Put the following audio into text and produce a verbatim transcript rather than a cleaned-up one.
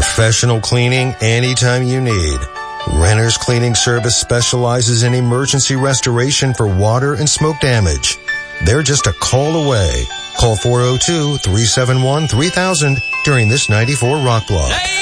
Professional cleaning anytime you need. Renner's Cleaning Service specializes in emergency restoration for water and smoke damage. They're just a call away. Call four oh two, three seven one, three thousand during this ninety-four Rock Block.